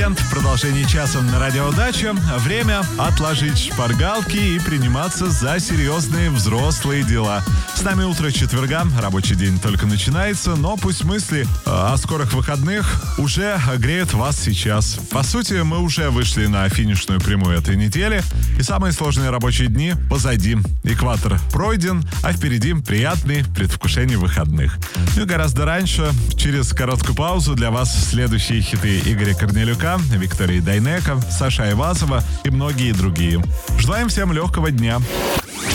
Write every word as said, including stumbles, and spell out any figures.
В продолжении часа на Радио Дача время отложить шпаргалки и приниматься за серьезные взрослые дела. С нами утро четверга, рабочий день только начинается, но пусть мысли о скорых выходных уже греют вас сейчас. По сути, мы уже вышли на финишную прямую этой недели, и самые сложные рабочие дни позади. Экватор пройден, а впереди приятные предвкушения выходных. Ну и гораздо раньше, через короткую паузу, для вас следующие хиты Игоря Корнелюка, Виктории Дайнеко, Саши Айвазова и многие другие. Желаем всем легкого дня.